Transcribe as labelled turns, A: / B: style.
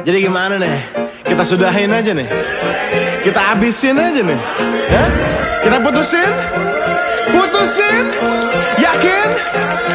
A: Jadi gimana nih? Kita sudahin aja nih. Kita habisin aja nih. Ya? Kita putusin?